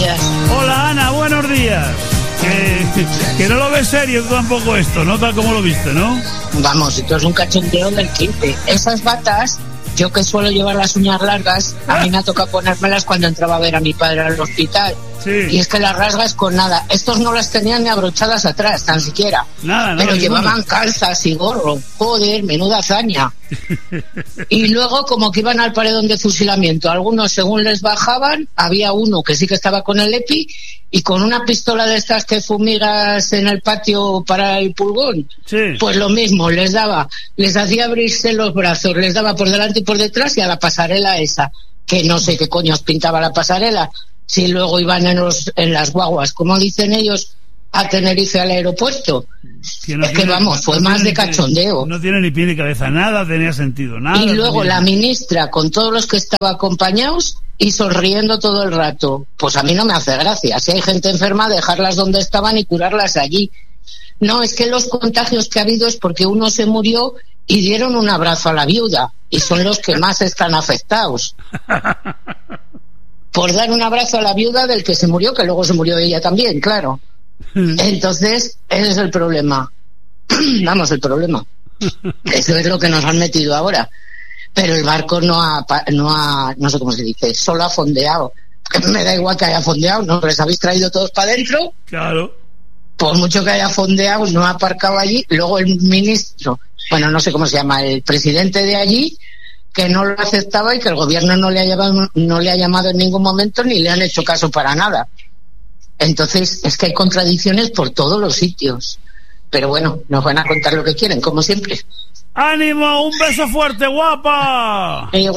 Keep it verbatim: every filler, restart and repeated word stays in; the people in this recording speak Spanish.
días. Hola, Ana, buenos días. Que, que no lo ves serio tampoco esto, ¿no? Tal como lo viste, ¿no? Vamos, esto es un cachondeo del quince. Esas batas, yo que suelo llevar las uñas largas, a mí me ha tocado ponérmelas cuando entraba a ver a mi padre al hospital. Sí. Y es que las rasgas con nada. Estos no las tenían ni abrochadas atrás, tan siquiera. Nada, Pero nada, llevaban ninguno. calzas y gorro. Joder, menuda hazaña. Y luego, como que iban al paredón de fusilamiento, algunos según les bajaban, había uno que sí que estaba con el EPI y con una pistola de estas que fumigas en el patio para el pulgón. Sí. Pues lo mismo, les daba, les hacía abrirse los brazos, les daba por delante y por detrás y a la pasarela esa, que no sé qué coños pintaba la pasarela, si luego iban en, los, en las guaguas, como dicen ellos, a Tenerife al aeropuerto. Que no es tiene, que vamos, fue no más tiene de cachondeo. No tiene ni pie ni cabeza, nada tenía sentido, nada. Y luego tenía. la ministra, con todos los que estaban acompañados y sonriendo todo el rato. Pues a mí no me hace gracia. Si hay gente enferma, dejarlas donde estaban y curarlas allí. No, es que los contagios que ha habido es porque uno se murió y dieron un abrazo a la viuda. Y son los que más están afectados. Por dar un abrazo a la viuda del que se murió, que luego se murió ella también, claro. Entonces, ese es el problema. Vamos, el problema. Eso es lo que nos han metido ahora. Pero el barco no ha, no ha, no sé cómo se dice, solo ha fondeado. Me da igual que haya fondeado, ¿no? Les habéis traído todos para adentro. Claro. Por mucho que haya fondeado, no ha aparcado allí. Luego el ministro, bueno, no sé cómo se llama, el presidente de allí, que no lo aceptaba y que el gobierno no le ha llamado, no le ha llamado en ningún momento ni le han hecho caso para nada. Entonces, es que hay contradicciones por todos los sitios. Pero bueno, nos van a contar lo que quieren, como siempre. ¡Ánimo! ¡Un beso fuerte, guapa! Eh,